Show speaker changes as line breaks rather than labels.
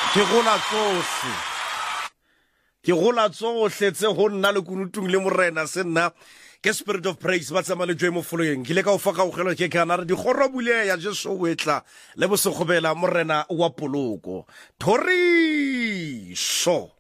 ke gola tsohle tse go nna le kunutung le morena se nna ke Spirit of Praise ba tsama le joy mo foloyeng ke le ka o fa ka o gelo ke kana re di gorobule ya Jesu wetla le bo se gobela morena wa poloko thori so